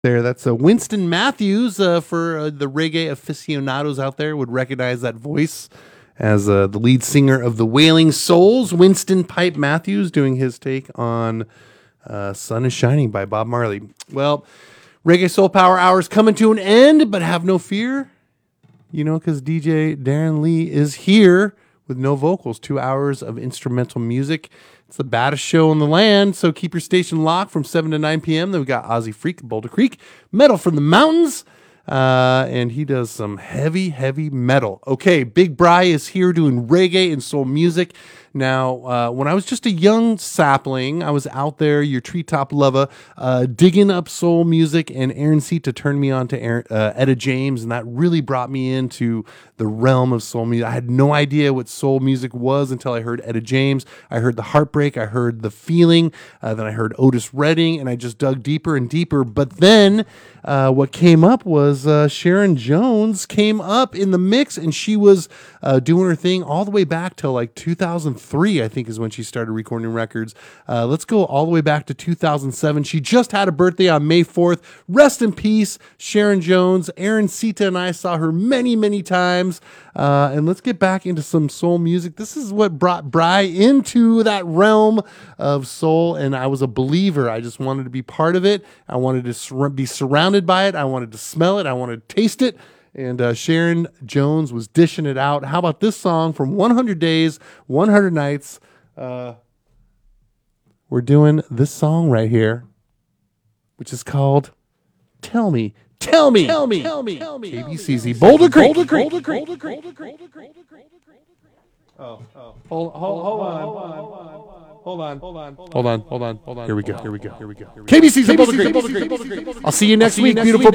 There, that's Winston Matthews. For the reggae aficionados out there, would recognize that voice as the lead singer of the Wailing Souls. Winston Pipe Matthews doing his take on "Sun Is Shining" by Bob Marley. Well, Reggae Soul Power Hour's coming to an end, but have no fear, because DJ Darren Lee is here with no vocals. 2 hours of instrumental music. It's the baddest show in the land, so keep your station locked from 7 to 9 p.m. Then we got Ozzy Freak, Boulder Creek, Metal from the Mountains, and he does some heavy, heavy metal. Okay, Big Bri is here doing reggae and soul music. Now, when I was just a young sapling, I was out there, your treetop lover, digging up soul music, and Aaron Sita turned me on to Etta James, and that really brought me into the realm of soul music. I had no idea what soul music was until I heard Etta James. I heard The Heartbreak, I heard The Feeling, then I heard Otis Redding, and I just dug deeper and deeper. But then what came up was Sharon Jones came up in the mix, and she was doing her thing all the way back till like 2003, I think is when she started recording records. Let's go all the way back to 2007. She just had a birthday on May 4th. Rest in peace, Sharon Jones. Aaron Sita and I saw her many, many times. And let's get back into some soul music. This is what brought Bri into that realm of soul, and I was a believer. I just wanted to be part of it. I wanted to be surrounded by it. I wanted to smell it. I wanted to taste it. And Sharon Jones was dishing it out. How about this song from 100 Days, 100 Nights? We're doing this song right here, which is called Tell Me. Tell me. KBCZ Boulder Creek. Oh. Hold on. Here we go. KBCZ Boulder Creek. I'll see you next week, beautiful